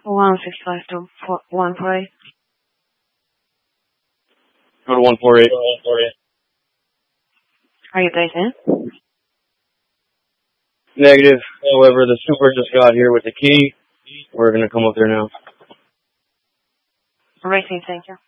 165 to 148. Go to 148. Are you guys in? Negative. However, the super just got here with the key. We're going to come up there now. Racing, thank you.